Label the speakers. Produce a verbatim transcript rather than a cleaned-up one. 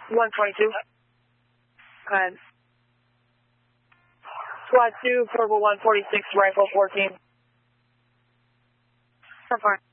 Speaker 1: one twenty-two.
Speaker 2: Go ahead.
Speaker 1: Squad two, Purple one forty-six, Rifle fourteen.
Speaker 2: So far.